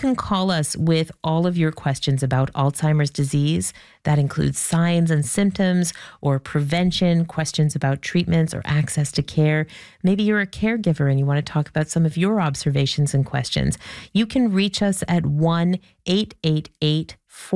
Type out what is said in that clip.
can call us with all of your questions about Alzheimer's disease. That includes signs and symptoms or prevention, questions about treatments or access to care. Maybe you're a caregiver and you want to talk about some of your observations and questions. You can reach us at 1-888